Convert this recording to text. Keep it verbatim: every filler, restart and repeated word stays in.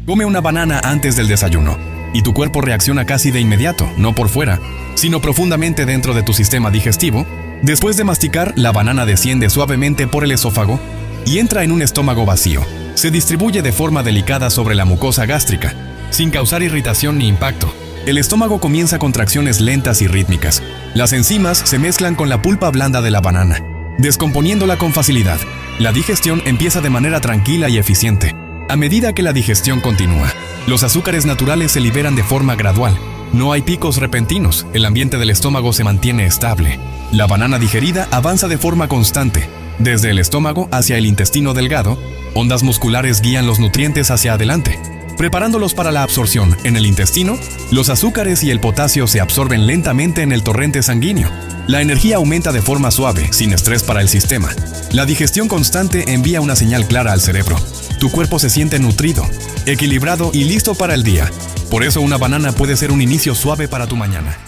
Come una banana antes del desayuno y tu cuerpo reacciona casi de inmediato, no por fuera, sino profundamente dentro de tu sistema digestivo. Después de masticar, la banana desciende suavemente por el esófago y entra en un estómago vacío. Se distribuye de forma delicada sobre la mucosa gástrica, sin causar irritación ni impacto. El estómago comienza contracciones lentas y rítmicas. Las enzimas se mezclan con la pulpa blanda de la banana, descomponiéndola con facilidad. La digestión empieza de manera tranquila y eficiente. A medida que la digestión continúa, los azúcares naturales se liberan de forma gradual. No hay picos repentinos, el ambiente del estómago se mantiene estable. La banana digerida avanza de forma constante. Desde el estómago hacia el intestino delgado, ondas musculares guían los nutrientes hacia adelante, preparándolos para la absorción. En el intestino, los azúcares y el potasio se absorben lentamente en el torrente sanguíneo. La energía aumenta de forma suave, sin estrés para el sistema. La digestión constante envía una señal clara al cerebro. Tu cuerpo se siente nutrido, equilibrado y listo para el día. Por eso una banana puede ser un inicio suave para tu mañana.